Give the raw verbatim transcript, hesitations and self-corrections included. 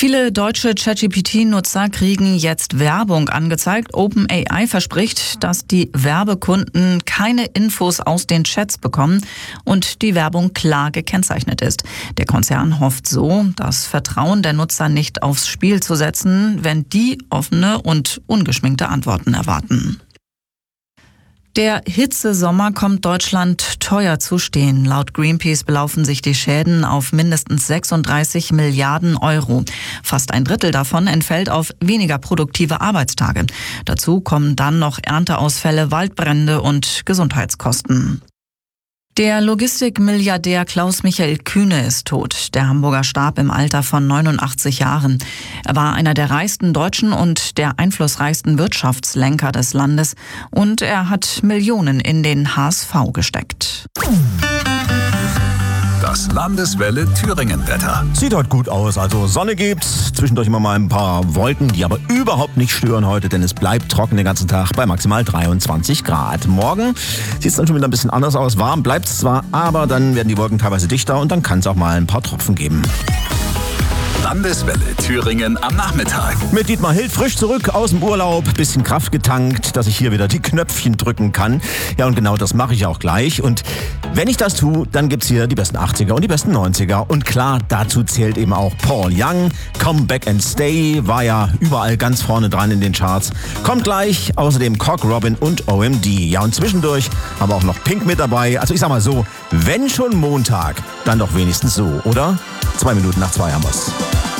Viele deutsche ChatGPT-Nutzer kriegen jetzt Werbung angezeigt. OpenAI verspricht, dass die Werbekunden keine Infos aus den Chats bekommen und die Werbung klar gekennzeichnet ist. Der Konzern hofft so, das Vertrauen der Nutzer nicht aufs Spiel zu setzen, wenn die offene und ungeschminkte Antworten erwarten. Der Hitzesommer kommt Deutschland teuer zu stehen. Laut Greenpeace belaufen sich die Schäden auf mindestens sechsunddreißig Milliarden Euro. Fast ein Drittel davon entfällt auf weniger produktive Arbeitstage. Dazu kommen dann noch Ernteausfälle, Waldbrände und Gesundheitskosten. Der Logistikmilliardär Klaus-Michael Kühne ist tot. Der Hamburger starb im Alter von neunundachtzig Jahren. Er war einer der reichsten Deutschen und der einflussreichsten Wirtschaftslenker des Landes. Und er hat Millionen in den H S V gesteckt. Das Landeswelle Thüringen-Wetter. Sieht heute gut aus, also Sonne gibt's, zwischendurch immer mal ein paar Wolken, die aber überhaupt nicht stören heute, denn es bleibt trocken den ganzen Tag bei maximal dreiundzwanzig Grad. Morgen sieht's dann schon wieder ein bisschen anders aus, warm bleibt's zwar, aber dann werden die Wolken teilweise dichter und dann kann es auch mal ein paar Tropfen geben. Landeswelle Thüringen am Nachmittag. Mit Dietmar Hild frisch zurück aus dem Urlaub, bisschen Kraft getankt, dass ich hier wieder die Knöpfchen drücken kann. Ja, und genau das mache ich auch gleich. Und wenn ich das tue, dann gibt's hier die besten achtziger und die besten neunziger. Und klar, dazu zählt eben auch Paul Young. Come Back and Stay war ja überall ganz vorne dran in den Charts. Kommt gleich, außerdem Cock Robin und O M D. Ja, und zwischendurch haben wir auch noch Pink mit dabei. Also ich sag mal so, wenn schon Montag, dann doch wenigstens so, oder? Zwei Minuten nach zwei haben wir's.